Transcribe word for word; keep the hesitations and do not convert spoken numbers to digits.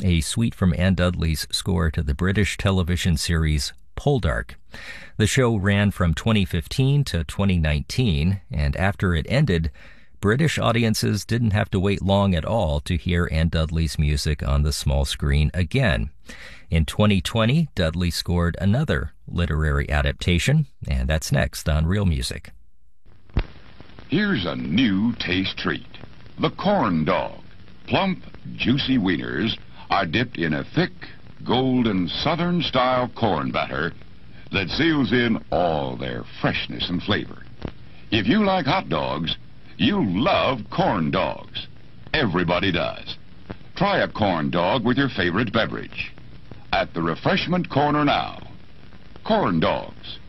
a suite from Anne Dudley's score to the British television series Poldark. The show ran from twenty fifteen to twenty nineteen, and after it ended, British audiences didn't have to wait long at all to hear Anne Dudley's music on the small screen again. In twenty twenty, Dudley scored another literary adaptation, and that's next on Real Music. Here's a new taste treat. The corn dog. Plump, juicy wieners are dipped in a thick, golden Southern-style corn batter that seals in all their freshness and flavor. If you like hot dogs, you love corn dogs. Everybody does. Try a corn dog with your favorite beverage. At the refreshment corner now. Corn dogs.